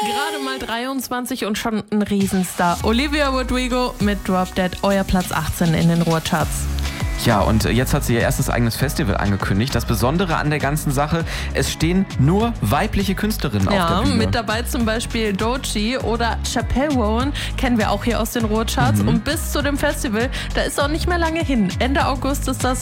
Gerade mal 23 und schon ein Riesenstar. Olivia Rodrigo mit Drop Dead, euer Platz 18 in den Ruhrcharts. Ja, und jetzt hat sie ihr erstes eigenes Festival angekündigt. Das Besondere an der ganzen Sache, es stehen nur weibliche Künstlerinnen auf der Bühne. Mit dabei zum Beispiel Doechii oder Chappelle Roan, kennen wir auch hier aus den Ruhrcharts. Und bis zu dem Festival, da ist auch nicht mehr lange hin. Ende August ist das.